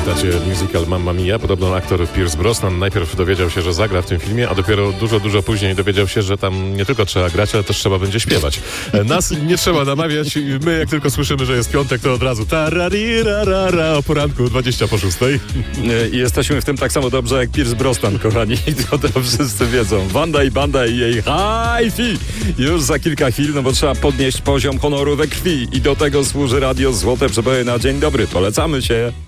pamiętacie musical Mamma Mia? Podobno aktor Pierce Brosnan najpierw dowiedział się, że zagra w tym filmie, a dopiero dużo później dowiedział się, że tam nie tylko trzeba grać, ale też trzeba będzie śpiewać. Nas nie trzeba namawiać. My jak tylko słyszymy, że jest piątek, to od razu tararirarara o poranku 20:06. I jesteśmy w tym tak samo dobrze jak Pierce Brosnan, kochani. To wszyscy wiedzą. Wanda i jej hi-fi. Już za kilka chwil, no bo trzeba podnieść poziom honoru we krwi. I do tego służy radio Złote Przeboje na Dzień Dobry. Polecamy się.